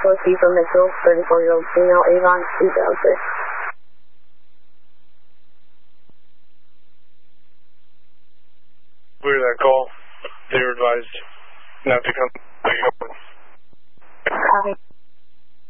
Whiskey from Mitchell, 34-year-old female, Avon, 2006. Clear that call. They were advised not to come back up. Copy.